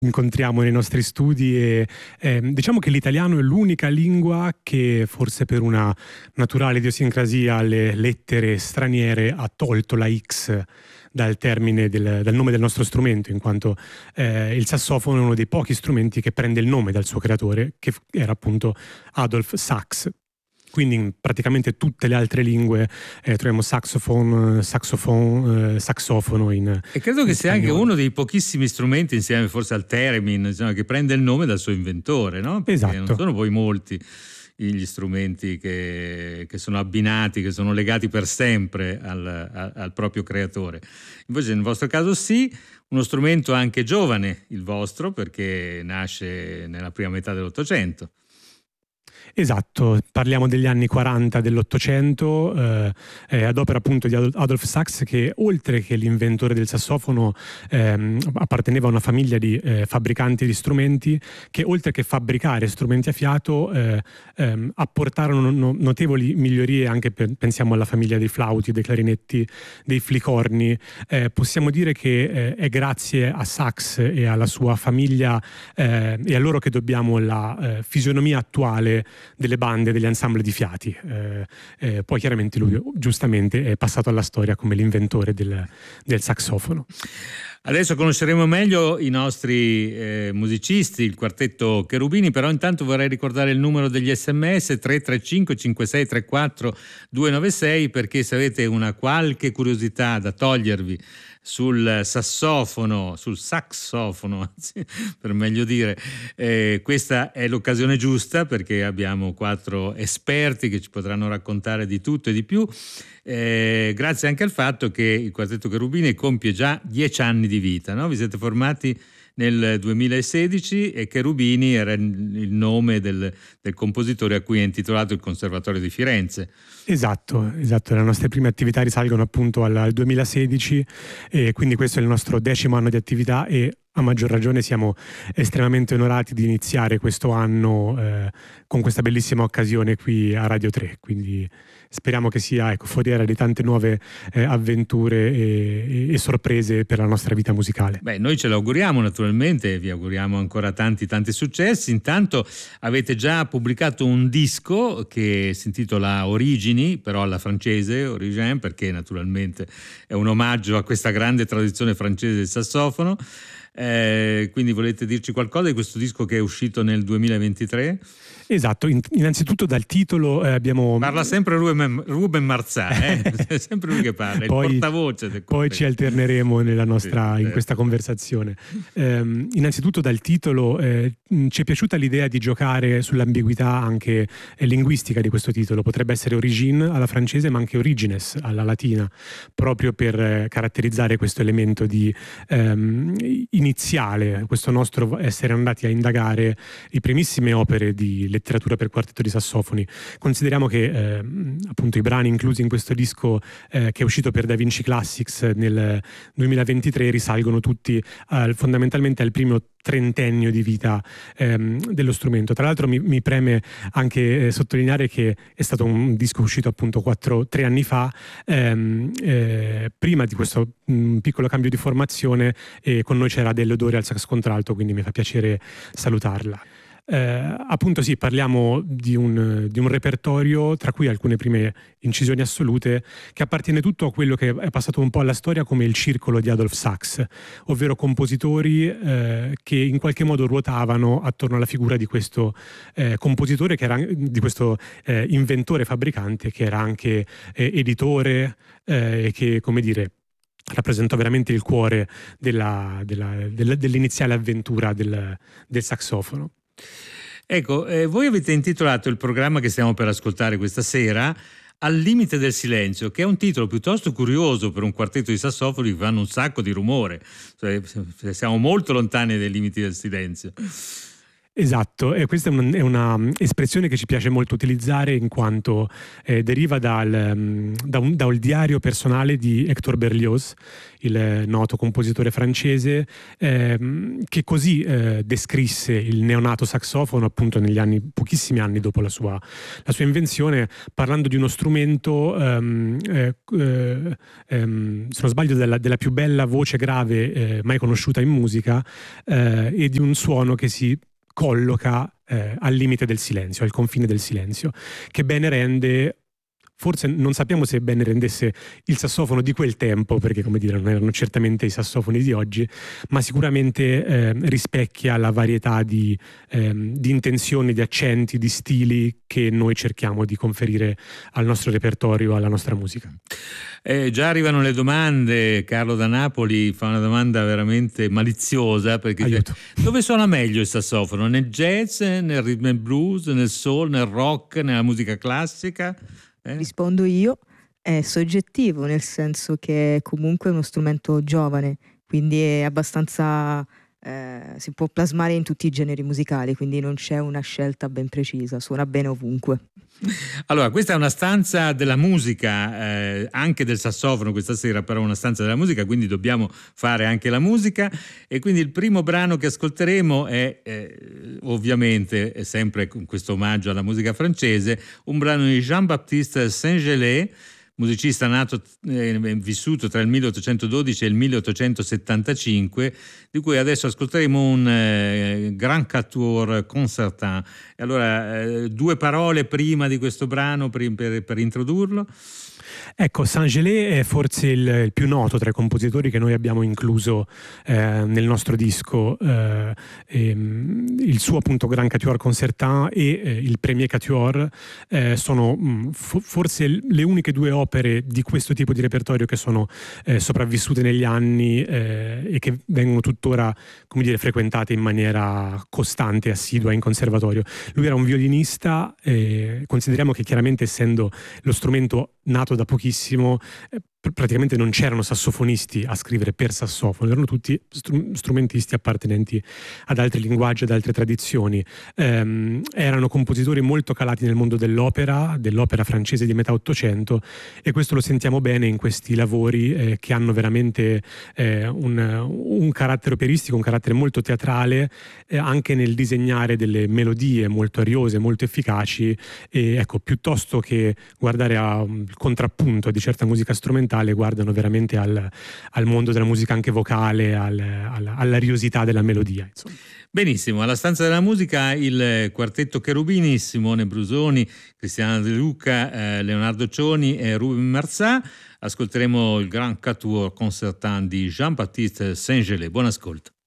incontriamo nei nostri studi e diciamo che l'italiano è l'unica lingua che forse per una naturale idiosincrasia alle lettere straniere ha tolto la X dal termine dal nome del nostro strumento, in quanto il sassofono è uno dei pochi strumenti che prende il nome dal suo creatore, che era appunto Adolf Sax. Quindi in praticamente tutte le altre lingue troviamo saxofono, saxofono e credo che in sia anche spagnolo. uno dei pochissimi strumenti, insieme forse al theremin, insomma, che prende il nome dal suo inventore, no? Perché Esatto. non sono poi molti gli strumenti che sono abbinati, che sono legati per sempre al proprio creatore. Invece nel vostro caso sì, uno strumento anche giovane il vostro, perché nasce nella prima metà dell'Ottocento. Esatto, parliamo degli anni 40 dell'Ottocento, ad opera appunto di Adolf Sax, che oltre che l'inventore del sassofono apparteneva a una famiglia di fabbricanti di strumenti che oltre che fabbricare strumenti a fiato apportarono notevoli migliorie anche pensiamo alla famiglia dei flauti, dei clarinetti, dei flicorni. Possiamo dire che è grazie a Sax e alla sua famiglia e a loro che dobbiamo la fisionomia attuale delle bande, degli ensemble di fiati. Poi chiaramente lui giustamente è passato alla storia come l'inventore del saxofono. Adesso conosceremo meglio i nostri musicisti, il quartetto Cherubini, però intanto vorrei ricordare il numero degli SMS 335 5634 296, perché se avete una qualche curiosità da togliervi sul saxofono, anzi, per meglio dire, questa è l'occasione giusta, perché abbiamo 4 esperti che ci potranno raccontare di tutto e di più, grazie anche al fatto che il quartetto Cherubini compie già 10 anni di vita, no? Vi siete formati nel 2016 e Cherubini era il nome del compositore a cui è intitolato il Conservatorio di Firenze. Esatto, le nostre prime attività risalgono appunto al 2016 e quindi questo è il nostro 10° anno di attività e a maggior ragione siamo estremamente onorati di iniziare questo anno con questa bellissima occasione qui a Radio 3, quindi speriamo che sia foriera di tante nuove avventure e sorprese per la nostra vita musicale. Beh, noi ce l'auguriamo naturalmente, vi auguriamo ancora tanti successi. Intanto avete già pubblicato un disco che si intitola Origini, però alla francese, Origine, perché naturalmente è un omaggio a questa grande tradizione francese del sassofono. Quindi volete dirci qualcosa di questo disco che è uscito nel 2023? Esatto, innanzitutto dal titolo abbiamo... Parla sempre Ruben Marzà, è sempre lui che parla, poi, il portavoce del poi ci alterneremo nella nostra, sì, in questa conversazione. Innanzitutto dal titolo ci è piaciuta l'idea di giocare sull'ambiguità anche linguistica di questo titolo, potrebbe essere origine alla francese ma anche origines alla latina, proprio per caratterizzare questo elemento di iniziale, questo nostro essere andati a indagare le primissime opere di letteratura per quartetto di sassofoni. Consideriamo che appunto i brani inclusi in questo disco che è uscito per Da Vinci Classics nel 2023 risalgono tutti fondamentalmente al primo trentennio di vita dello strumento. Tra l'altro mi preme anche sottolineare che è stato un disco uscito appunto 3 anni fa, prima di questo piccolo cambio di formazione, e con noi c'era Adele Odori al sax contralto, quindi mi fa piacere salutarla. Appunto sì, parliamo di un repertorio tra cui alcune prime incisioni assolute che appartiene tutto a quello che è passato un po' alla storia come il circolo di Adolf Sax, ovvero compositori che in qualche modo ruotavano attorno alla figura di questo compositore, di questo inventore fabbricante che era anche editore e che, come dire, rappresentò veramente il cuore dell'iniziale avventura del saxofono. Ecco, voi avete intitolato il programma che stiamo per ascoltare questa sera Al limite del silenzio, che è un titolo piuttosto curioso per un quartetto di sassofoni che fanno un sacco di rumore, cioè, siamo molto lontani dai limiti del silenzio. Esatto, e questa è una espressione che ci piace molto utilizzare in quanto deriva dal diario personale di Hector Berlioz, il noto compositore francese, che così descrisse il neonato saxofono appunto pochissimi anni dopo la sua invenzione, parlando di uno strumento, se non sbaglio, della più bella voce grave mai conosciuta in musica, e di un suono che si colloca al limite del silenzio, al confine del silenzio, che bene rende. Forse non sappiamo se bene rendesse il sassofono di quel tempo, perché come dire non erano certamente i sassofoni di oggi, ma sicuramente rispecchia la varietà di intenzioni, di accenti, di stili che noi cerchiamo di conferire al nostro repertorio, alla nostra musica. Già arrivano le domande. Carlo da Napoli fa una domanda veramente maliziosa, perché Aiuto. dove suona meglio il sassofono? Nel jazz, nel rhythm and blues, nel soul, nel rock, nella musica classica? Rispondo io, è soggettivo, nel senso che è comunque uno strumento giovane, quindi è abbastanza, si può plasmare in tutti i generi musicali, quindi non c'è una scelta ben precisa, suona bene ovunque. Allora, questa è una stanza della musica, anche del sassofono questa sera, però una stanza della musica, quindi dobbiamo fare anche la musica, e quindi il primo brano che ascolteremo è ovviamente, è sempre con questo omaggio alla musica francese, un brano di Jean-Baptiste Saint-Gelais, musicista nato e vissuto tra il 1812 e il 1875, di cui adesso ascolteremo un Grand Quatuor Concertin. E allora, due parole prima di questo brano per introdurlo. Ecco, Saint-Gelais è forse il più noto tra i compositori che noi abbiamo incluso nel nostro disco. Il suo appunto Grand Quatuor Concertin e il Premier Quatuor sono forse le uniche due opere di questo tipo di repertorio che sono sopravvissute negli anni e che vengono tuttora, come dire, frequentate in maniera costante e assidua in conservatorio. Lui era un violinista, consideriamo che chiaramente, essendo lo strumento nato da pochissimo, praticamente non c'erano sassofonisti a scrivere per sassofono, erano tutti strumentisti appartenenti ad altri linguaggi, ad altre tradizioni. Erano compositori molto calati nel mondo dell'opera francese di metà Ottocento, e questo lo sentiamo bene in questi lavori che hanno veramente un carattere operistico, un carattere molto teatrale, anche nel disegnare delle melodie molto ariose, molto efficaci, e ecco, piuttosto che guardare al contrappunto di certa musica strumentale, guardano veramente al mondo della musica anche vocale, all'ariosità della melodia, insomma. Benissimo, alla stanza della musica il quartetto Cherubini, Simone Brusoni, Cristiana De Luca, Leonardo Cioni e Ruben Marzà. Ascolteremo il Grand Quatuor Concertin di Jean-Baptiste Saint-Gelais. Buon ascolto.